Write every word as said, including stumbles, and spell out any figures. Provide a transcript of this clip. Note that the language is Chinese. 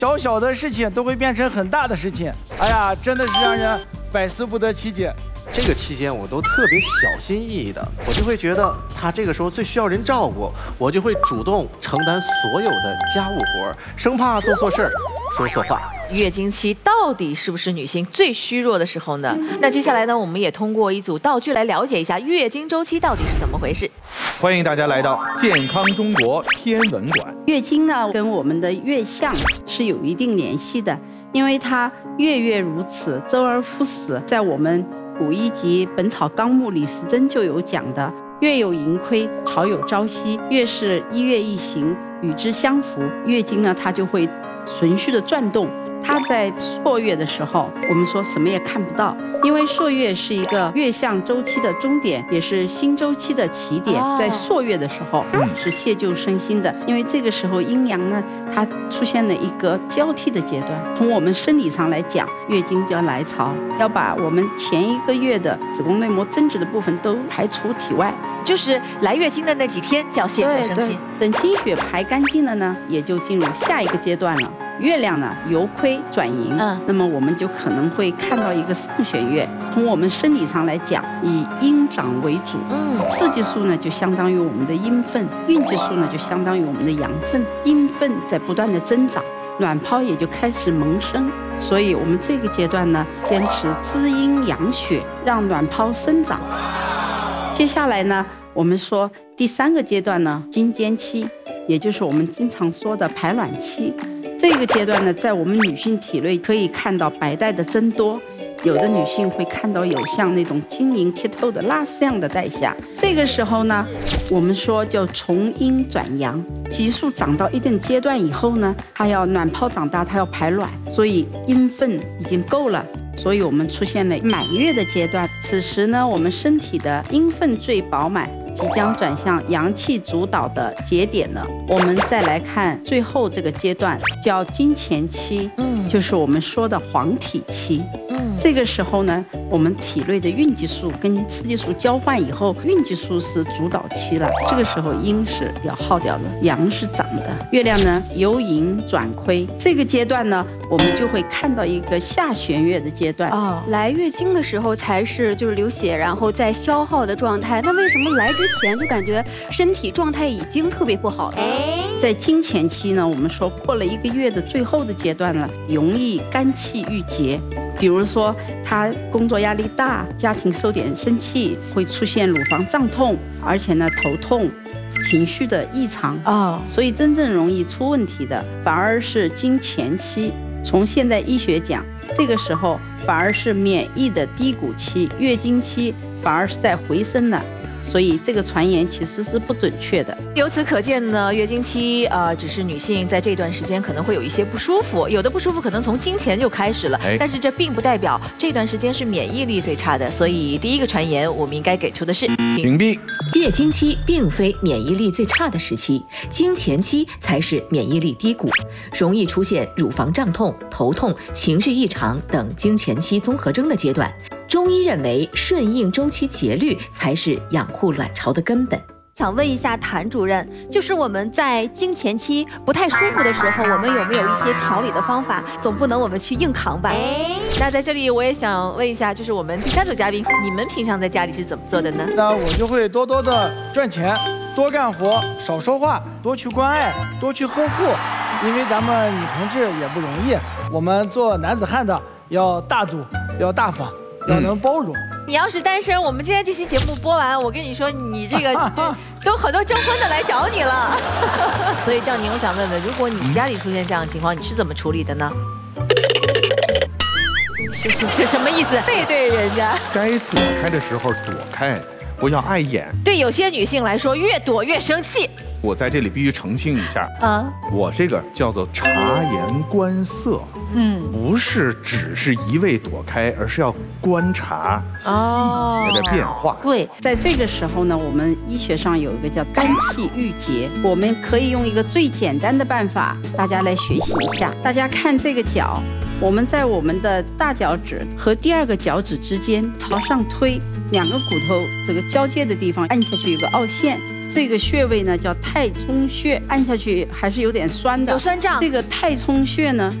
小小的事情都会变成很大的事情。哎呀，真的是让人百思不得其解。 这个期间我都特别小心翼翼的，我就会觉得他这个时候最需要人照顾，我就会主动承担所有的家务活，生怕做错事儿、说错话。 月经期到底是不是女性最虚弱的时候呢？那接下来呢，我们也通过一组道具来了解一下月经周期到底是怎么回事。 欢迎大家来到健康中国天文馆。 月经呢，跟我们的月相是有一定联系的，因为它月月如此，周而复始，在我们古医集《本草纲目》李时珍就有讲的，月有盈亏，朝有朝夕，月是一月一行，与之相符。月经呢，它就会循序的转动。它在朔月的时候，我们说什么也看不到，因为朔月是一个月相周期的终点，也是新周期的起点。在朔月的时候是谢旧生新的，因为这个时候阴阳呢，它出现了一个交替的阶段。从我们生理上来讲，月经就要来潮，要把我们前一个月的子宫内膜增殖的部分都排除体外， 就是来月经的那几天叫谢旧生新。 等经血排干净了呢，也就进入下一个阶段了。月亮呢由亏转盈，嗯，那么我们就可能会看到一个上弦月。从我们生理上来讲，以阴长为主，嗯，刺激素呢就相当于我们的阴分，孕激素呢就相当于我们的阳分，阴分在不断的增长，卵泡也就开始萌生。所以我们这个阶段呢，坚持滋阴养血，让卵泡生长。接下来呢，我们说第三个阶段呢，经间期，也就是我们经常说的排卵期。这个阶段呢，在我们女性体内可以看到白带的增多，有的女性会看到有像那种晶莹剔透的蜡丝样的带下。这个时候呢，我们说叫从阴转阳，激素长到一定阶段以后呢，它要卵泡长大，它要排卵，所以阴分已经够了。所以我们出现了满月的阶段，此时呢，我们身体的阴分最饱满，即将转向阳气主导的节点了。我们再来看最后这个阶段，叫经前期，嗯，就是我们说的黄体期。嗯，这个时候呢，我们体内的孕激素跟雌激素交换以后，孕激素是主导期了。这个时候阴是要耗掉的，阳是长的。月亮呢由盈转亏，这个阶段呢，我们就会看到一个下弦月的阶段。 哦，来月经的时候才是就是流血，然后再消耗的状态。那为什么来之前就感觉身体状态已经特别不好了？ 在经前期呢，我们说过了一个月的最后的阶段了，容易肝气郁结。比如说他工作压力大，家庭受点生气，会出现乳房胀痛，而且呢头痛，情绪的异常啊、哦。所以真正容易出问题的反而是经前期。从现代医学讲，这个时候反而是免疫的低谷期，月经期反而是在回升了。所以这个传言其实是不准确的。 由此可见呢，月经期啊、呃，只是女性在这段时间可能会有一些不舒服，有的不舒服可能从经前就开始了，哎、但是这并不代表这段时间是免疫力最差的。所以第一个传言我们应该给出的是屏蔽。 月经期并非免疫力最差的时期，经前期才是免疫力低谷，容易出现乳房胀痛、头痛、情绪异常等经前期综合征的阶段。中医认为，顺应周期节律才是养护卵巢的根本。 想问一下谭主任，就是我们在经前期不太舒服的时候，我们有没有一些调理的方法？总不能我们去硬扛吧？ 那在这里我也想问一下，就是我们第三组嘉宾，你们平常在家里是怎么做的呢？ 那我就会多多的赚钱，多干活，少说话，多去关爱，多去呵护，因为咱们女同志也不容易，我们做男子汉的要大度，要大方。要能包容、嗯。 你要是单身，我们今天这期节目播完，我跟你说，你这个都很多征婚的来找你了。所以赵宁，我想问问，如果你家里出现这样的情况，你是怎么处理的呢？是是是什么意思？背对人家， 该躲开的时候躲开，不要碍眼。 对有些女性来说，越躲越生气。 我在这里必须澄清一下啊，我这个叫做察言观色。嗯，不是只是一味躲开，而是要观察细节的变化。 哦、对，在这个时候呢，我们医学上有一个叫肝气郁结，我们可以用一个最简单的办法，大家来学习一下。大家看这个脚，我们在我们的大脚趾和第二个脚趾之间朝上推，两个骨头这个交接的地方按下去有个凹陷。 这个穴位呢叫太冲穴，按下去还是有点酸的， 有酸胀。 这个太冲穴呢